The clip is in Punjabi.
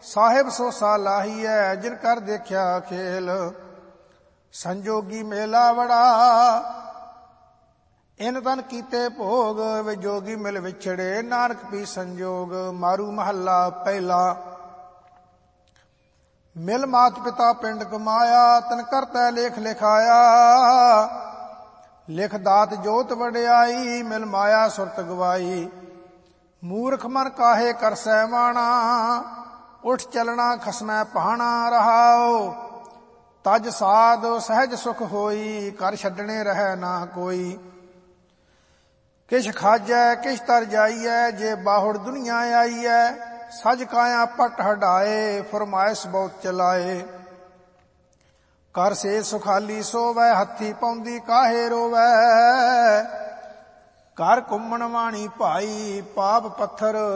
ਸਾਹਿਬ ਸੋ ਸਾਲਾਹੀਐ ਜਿਨ ਕਰ ਦੇਖਿਆ ਖੇਲ। ਸੰਜੋਗੀ ਮੇਲਾ ਬੜਾ ਇਨ ਤਨ ਕੀਤੇ ਭੋਗ, ਵੇ ਜੋਗੀ ਮਿਲ ਵਿਛੜੇ ਨਾਨਕ ਪੀ ਸੰਜੋਗ। ਮਾਰੂ ਮਹੱਲਾ ਪਹਿਲਾ। ਮਿਲ ਮਾਤ ਪਿਤਾ ਪਿੰਡ ਕਮਾਇਆ, ਤਨ ਕਰਤੈ ਲੇਖ ਲਿਖਾਇਆ। ਲਿਖ ਦਾਤ ਜੋਤ ਵਡਿਆਈ, ਮਿਲ ਮਾਇਆ ਸੁਰਤ ਗਵਾਈ। ਮੂਰਖ ਮਨ ਕਾਹੇ ਕਰਸੈ ਮਾਣਾ, ਉਠ ਚਲਣਾ ਖਸਮੈ ਪਹਾਣਾ। ਰਹਾਓ ਤਜ ਸਾਧ ਸਹਿਜ ਸੁਖ ਹੋਈ, ਕਰ ਛੱਡਣੇ ਰਹਿ ਨਾ ਕੋਈ। ਕਿਛ ਖਾਜੈ ਕਿਛ ਤਰ ਜਾਈਐ, ਜੇ ਬਾਹੁੜ ਦੁਨੀਆ ਆਈਐ। ਸਜ ਕਾਇਆ ਪਟ ਹਟਾਏ, ਫਰਮਾਇਸ਼ ਬਹੁਤ ਚਲਾਏ। ਕਰ ਸੇ ਸੁਖਾਲੀ ਸੋਵੈ, ਹੱਥੀ ਪਾਉਂਦੀ ਕਾਹੇ ਰੋਵੈ। ਘਰ ਘੁੰਮਣ ਵਾਣੀ ਭਾਈ, ਪਾਪ ਪੱਥਰ